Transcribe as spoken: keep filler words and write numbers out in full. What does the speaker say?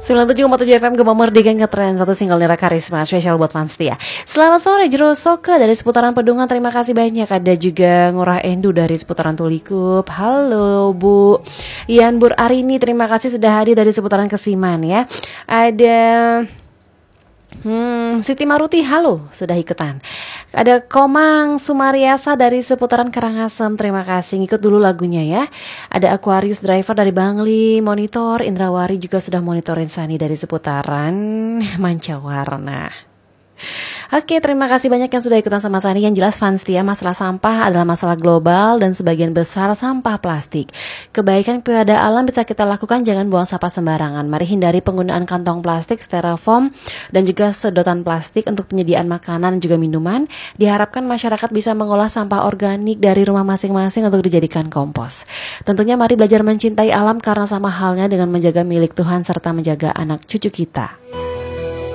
sembilan puluh tujuh koma tujuh F M Gema Merdeka Ngetren, satu single Nira Karisma spesial buat fans dia. Selamat sore Jero Soka dari seputaran Pedungan, terima kasih banyak. Ada juga Ngurah Endu dari seputaran Tulikup. Halo Bu Ian Bur Arini, terima kasih sudah hadir dari seputaran Kesiman ya. Ada Hmm, Siti Maruti, halo, sudah ikutan. Ada Komang Sumariasa dari seputaran Karangasem, terima kasih, ngikut dulu lagunya ya. Ada Aquarius Driver dari Bangli, monitor. Indrawari juga sudah monitorin Sani dari seputaran Mancawarna. Oke, terima kasih banyak yang sudah ikutan sama Sani. Yang jelas fans dia, masalah sampah adalah masalah global dan sebagian besar sampah plastik. Kebaikan kepada alam bisa kita lakukan, jangan buang sampah sembarangan. Mari hindari penggunaan kantong plastik, styrofoam, dan juga sedotan plastik untuk penyediaan makanan dan juga minuman. Diharapkan masyarakat bisa mengolah sampah organik dari rumah masing-masing untuk dijadikan kompos. Tentunya mari belajar mencintai alam karena sama halnya dengan menjaga milik Tuhan serta menjaga anak cucu kita.